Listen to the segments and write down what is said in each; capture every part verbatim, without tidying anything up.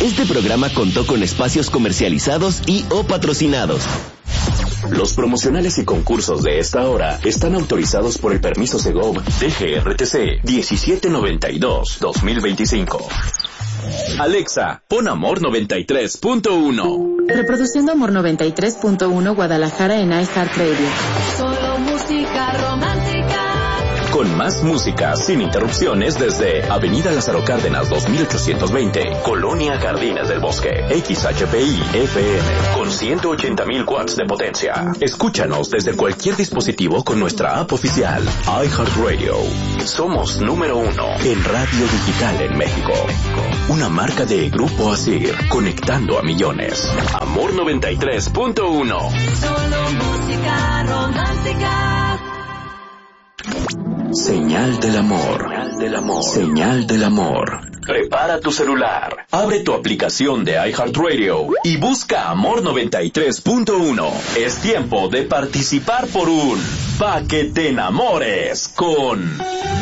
Este programa contó con espacios comercializados y o patrocinados. Los promocionales y concursos de esta hora están autorizados por el permiso Segov D G R T C diecisiete noventa y dos dos mil veinticinco. Alexa, pon Amor noventa y tres punto uno. Reproduciendo Amor noventa y tres punto uno Guadalajara en iHeartRadio. Solo música romántica. Con más música sin interrupciones desde Avenida Lázaro Cárdenas dos mil ochocientos veinte, Colonia Jardines del Bosque, X H P I F M, con ciento ochenta mil watts de potencia. Escúchanos desde cualquier dispositivo con nuestra app oficial, iHeartRadio. Somos número uno en radio digital en México. Una marca de Grupo Asir, conectando a millones. Amor noventa y tres punto uno. Solo música romántica. Señal del amor. Señal del amor. Señal del amor. Prepara tu celular, abre tu aplicación de iHeartRadio y busca Amor noventa y tres punto uno. Es tiempo de participar por un Pa' que te enamores con...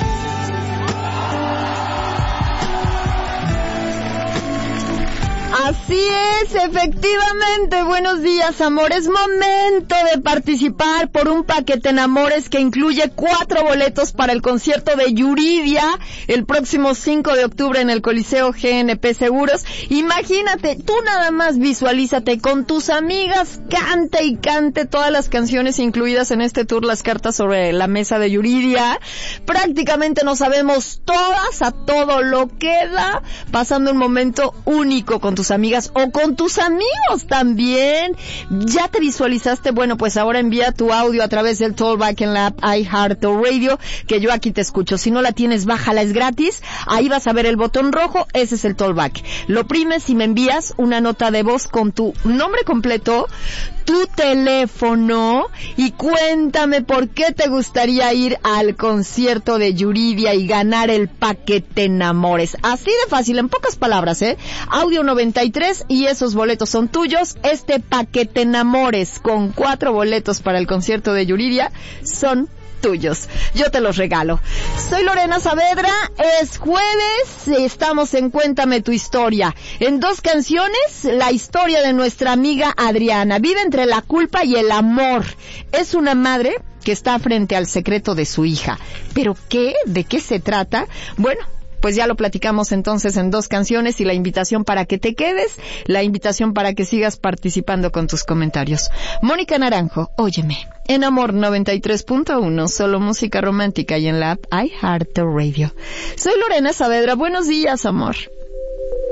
Así es, efectivamente. Buenos días, amor. Es momento de participar por un paquete enamores que incluye cuatro boletos para el concierto de Yuridia el próximo cinco de octubre en el Coliseo G N P Seguros. Imagínate, tú nada más visualízate con tus amigas, cante y cante todas las canciones incluidas en este tour, las cartas sobre la mesa de Yuridia. Prácticamente nos sabemos todas, a todo lo que da, pasando un momento único con tus amigas o con tus amigos también. ¿Ya te visualizaste? Bueno, pues ahora envía tu audio a través del Talkback en la app iHeartRadio, que yo aquí te escucho. Si no la tienes, bájala, es gratis. Ahí vas a ver el botón rojo, ese es el Talkback. Lo oprimes y me envías una nota de voz con tu nombre completo, tu teléfono y cuéntame por qué te gustaría ir al concierto de Yuridia y ganar el paquete enamores. Así de fácil, en pocas palabras, ¿eh? Audio noventa y tres y esos boletos son tuyos. Este paquete enamores con cuatro boletos para el concierto de Yuridia son tuyos. Yo te los regalo. Soy Lorena Saavedra, es jueves, estamos en Cuéntame tu historia. En dos canciones, la historia de nuestra amiga Adriana. Vive entre la culpa y el amor. Es una madre que está frente al secreto de su hija. ¿Pero qué? ¿De qué se trata? Bueno, pues ya lo platicamos entonces en dos canciones y la invitación para que te quedes, la invitación para que sigas participando con tus comentarios. Mónica Naranjo, óyeme, en Amor noventa y tres punto uno, solo música romántica y en la app iHeartRadio. Soy Lorena Saavedra, buenos días, amor.